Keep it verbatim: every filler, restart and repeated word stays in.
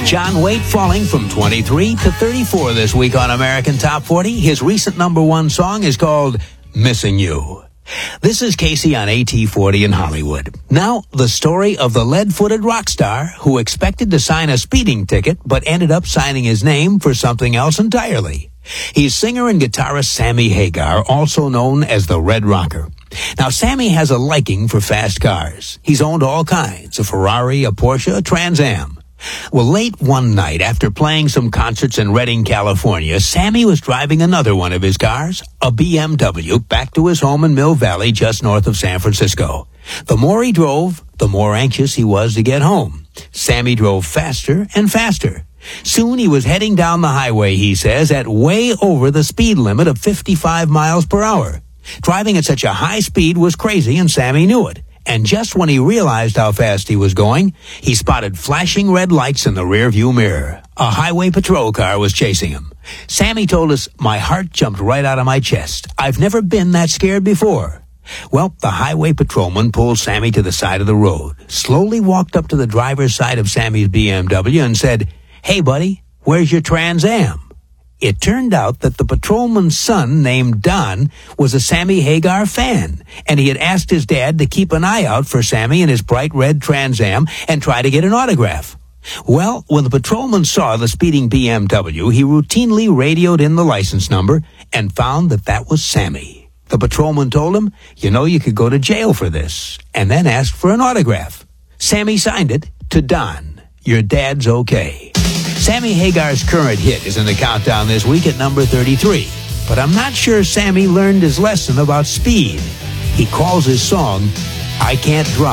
John Waite falling from twenty-three to thirty-four this week on American Top forty. His recent number one song is called Missing You. This is Casey on A T forty in Hollywood. Now, the story of the lead-footed rock star who expected to sign a speeding ticket but ended up signing his name for something else entirely. He's singer and guitarist Sammy Hagar, also known as the Red Rocker. Now, Sammy has a liking for fast cars. He's owned all kinds, a Ferrari, a Porsche, a Trans Am. Well, late one night, after playing some concerts in Redding, California, Sammy was driving another one of his cars, a B M W, back to his home in Mill Valley, just north of San Francisco. The more he drove, the more anxious he was to get home. Sammy drove faster and faster. Soon he was heading down the highway, he says, at way over the speed limit of fifty-five miles per hour. Driving at such a high speed was crazy, and Sammy knew it. And just when he realized how fast he was going, he spotted flashing red lights in the rearview mirror. A highway patrol car was chasing him. Sammy told us, "My heart jumped right out of my chest. I've never been that scared before." Well, the highway patrolman pulled Sammy to the side of the road, slowly walked up to the driver's side of Sammy's B M W and said, "Hey, buddy, where's your Trans Am?" It turned out that the patrolman's son, named Don, was a Sammy Hagar fan, and he had asked his dad to keep an eye out for Sammy in his bright red Trans Am and try to get an autograph. Well, when the patrolman saw the speeding B M W, he routinely radioed in the license number and found that that was Sammy. The patrolman told him, "You know, you could go to jail for this," and then asked for an autograph. Sammy signed it to Don. "Your dad's okay." Sammy Hagar's current hit is in the countdown this week at number thirty-three. But I'm not sure Sammy learned his lesson about speed. He calls his song, "I Can't Drive."